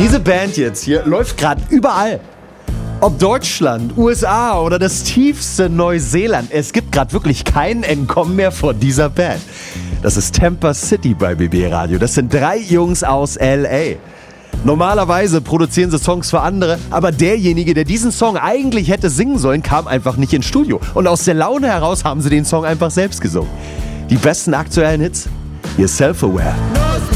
Diese Band jetzt hier läuft gerade überall. Ob Deutschland, USA oder das tiefste Neuseeland. Es gibt gerade wirklich kein Entkommen mehr vor dieser Band. Das ist Tampa City bei BB Radio. Das sind 3 Jungs aus L.A. Normalerweise produzieren sie Songs für andere, aber derjenige, der diesen Song eigentlich hätte singen sollen, kam einfach nicht ins Studio. Und aus der Laune heraus haben sie den Song einfach selbst gesungen. Die besten aktuellen Hits? You're Self-Aware.